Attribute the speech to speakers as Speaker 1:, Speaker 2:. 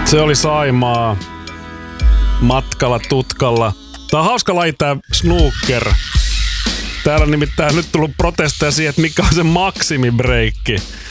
Speaker 1: Se oli Saimaa matkalla tutkalla. Tää on hauska laji tää snooker. Täällä on nimittäin nyt tullut protesteja siihen, että mikä on se maksimibreikki.